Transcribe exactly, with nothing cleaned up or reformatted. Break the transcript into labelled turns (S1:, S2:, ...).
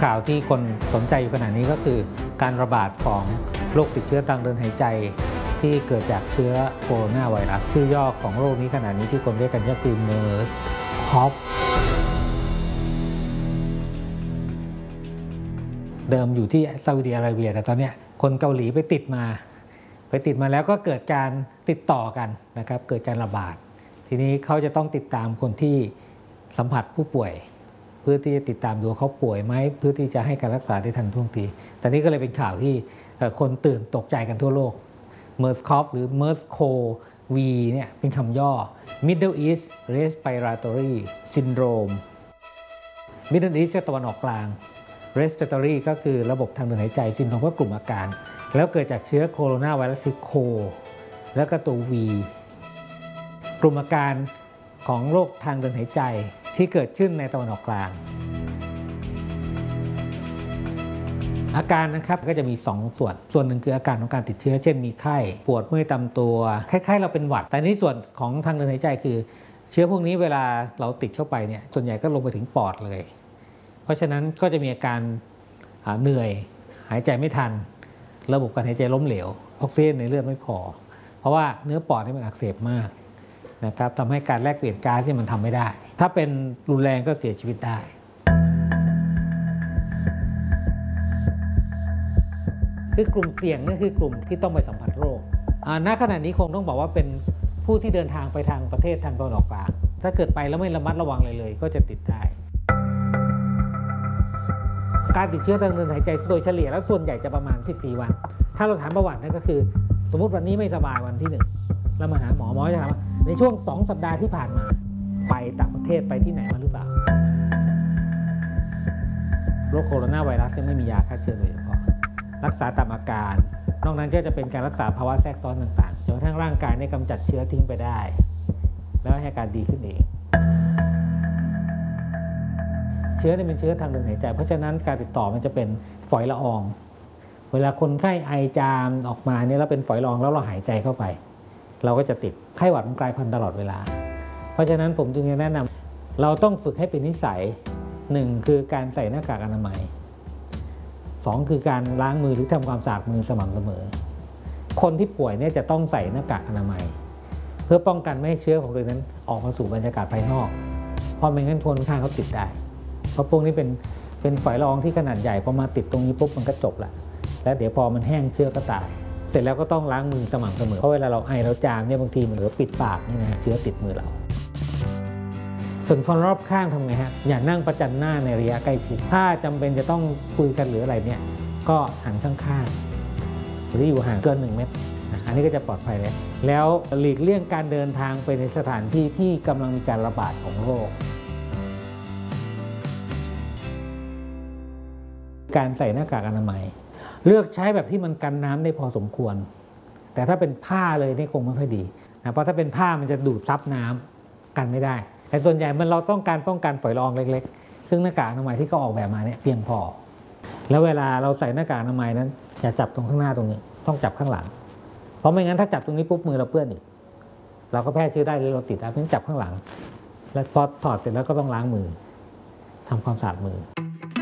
S1: ข่าวที่คนสนใจอยู่ขณะนี้ก็คือการระบาดของโรคติดเชื้อทางเดินหายใจที่เกิดจากเชื้อโคโรนาไวรัสชื่อย่อของโรคนี้ขณะนี้ที่คนเรียกกันก็คือ เมอร์ส คอฟ เดิมอยู่ที่ซาอุดิอาระเบียแต่ตอนนี้คนเกาหลีไปติดมาไปติดมาแล้วก็เกิดการติดต่อกันนะครับเกิดการระบาดทีนี้เขาจะต้องติดตามคนที่สัมผัสผู้ป่วยเพื่อที่จะติดตามดูเขาป่วยไหมเพื่อที่จะให้การรักษาได้ทันท่วงทีแต่นี้ก็เลยเป็นข่าวที่คนตื่นตกใจกันทั่วโลก เมอร์ส คอฟ หรือ เมอร์ส โค วี เนี่ยเป็นคำย่อ Middle East Respiratory Syndrome Middle East ตะวันออกกลาง Respiratory ก็คือระบบทางเดินหายใจ Syndrome ก็กลุ่มอาการแล้วเกิดจากเชื้อโคโรนาไวรัสคือโคแล้วก็ตัว V กลุ่มอาการของโรคทางเดินหายใจที่เกิดขึ้นในตะวันออกกลางอาการนะครับก็จะมีสองส่วนส่วนหนึ่งคืออาการของการติดเชื้อเช่นมีไข้ปวดเมื่อยตามตัวคล้ายๆเราเป็นหวัดแต่ในส่วนของทางเดินหายใจคือเชื้อพวกนี้เวลาเราติดเข้าไปเนี่ยส่วนใหญ่ก็ลงไปถึงปอดเลยเพราะฉะนั้นก็จะมีอาการเหนื่อยหายใจไม่ทันระบบการหายใจล้มเหลวออกซิเจนในเลือดไม่พอเพราะว่าเนื้อปอดนี่มันอักเสบมากนะครับทำให้การแลกเปลี่ยนก๊าซที่มันทำไม่ได้ถ้าเป็นรุนแรงก็เสียชีวิตได้คือกลุ่มเสี่ยงนั่นคือกลุ่มที่ต้องไปสัมผัสโรคณขณะนี้คงต้องบอกว่าเป็นผู้ที่เดินทางไปทางประเทศทางตะวันออกกลางถ้าเกิดไปแล้วไม่ระมัดระวังเลยเลยก็จะติดได้การติดเชื้อทางเดินหายใจโดยเฉลี่ยแล้วส่วนใหญ่จะประมาณสิบสี่วันถ้าเราถามประวัตินั่นก็คือสมมุติวันนี้ไม่สบายวันที่หนึ่งแล้วมาหาหมอหมอจะถามว่าในช่วงสองสัปดาห์ที่ผ่านมาไปต่างประเทศไปที่ไหนมาหรือเปล่าโรคโคโรนาไวรัสยังไม่มียาฆ่าเชื้อโดยเฉพาะรักษาตามอาการนอกนั้นก็จะเป็นการรักษาภาวะแทรกซ้อนต่างๆจนกระทั่งร่างกายได้กำจัดเชื้อทิ้งไปได้แล้วให้อาการดีขึ้นเองเชื้อนี่เป็นเชื้อทางเดินหายใจเพราะฉะนั้นการติดต่อมันจะเป็นฝอยละอองเวลาคนไข้ไอจามออกมาเนี่ยแล้วเป็นฝอยละอองแล้วเราหายใจเข้าไปเราก็จะติดไข้หวัดมันกลายพันธุ์ตลอดเวลาเพราะฉะนั้นผมจึงแนะนำเราต้องฝึกให้เป็นนิสัยหนึ่งคือการใส่หน้ากากอนามัยสองคือการล้างมือหรือทำความสะอาดมือสม่ำเสมอคนที่ป่วยเนี่ยจะต้องใส่หน้ากากอนามัยเพื่อป้องกันไม่ให้เชื้อของตัวนั้นออกมาสู่บรรยากาศภายนอกเพราะไม่งั้นคนข้างเขาติดได้เพราะพวกนี้เป็นเป็นฝอยละอองที่ขนาดใหญ่พอมาติดตรงนี้ปุ๊บมันก็จบละแล้วเดี๋ยวพอมันแห้งเชื้อก็ตายเสร็จแล้วก็ต้องล้างมือสม่ำเสมอเพราะเวลาเราไอเราจามเนี่ยบางทีมันเหลือปิดปากนี่นะฮะเชื้อติดมือเราส่วนคนรอบข้างทำไงฮะอย่านั่งประจันหน้าในระยะใกล้ชิดถ้าจำเป็นจะต้องคุยกันหรืออะไรเนี่ยก็หันข้างๆหรืออยู่ห่างเกินหนึ่งเมตรอันนี้ก็จะปลอดภัยแล้วแล้วหลีกเลี่ยงการเดินทางไปในสถานที่ที่กำลังมีการระบาดของโรคการใส่หน้ากากอนามัยเลือกใช้แบบที่มันกันน้ำได้พอสมควรแต่ถ้าเป็นผ้าเลยนี่คงไม่ค่อยดีนะเพราะถ้าเป็นผ้ามันจะดูดซับน้ำกันไม่ได้แต่ส่วนใหญ่มันเราต้องการป้องกันฝอยละอองเล็กๆซึ่งหน้ากากอนามัยที่เขาออกแบบมาเนี่ยเพียงพอแล้วเวลาเราใส่หน้ากากอนามัยนั้นอย่าจับตรงข้างหน้าตรงนี้ต้องจับข้างหลังเพราะไม่งั้นถ้าจับตรงนี้ปุ๊บมือเราเปื้อนอีกเราก็แพร่เชื้อได้หรือเราติดได้เพราะฉะนั้นจับข้างหลังแล้วพอถอดเสร็จแล้วก็ต้องล้างมือทำความสะอาดมือ